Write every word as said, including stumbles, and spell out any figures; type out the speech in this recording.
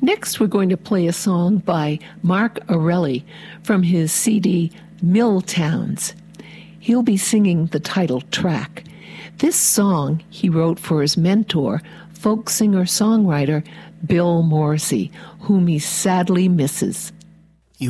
Next, we're going to play a song by Mark Arelli from his C D Mill Towns. He'll be singing the title track. This song he wrote for his mentor, folk singer-songwriter Bill Morrissey, whom he sadly misses.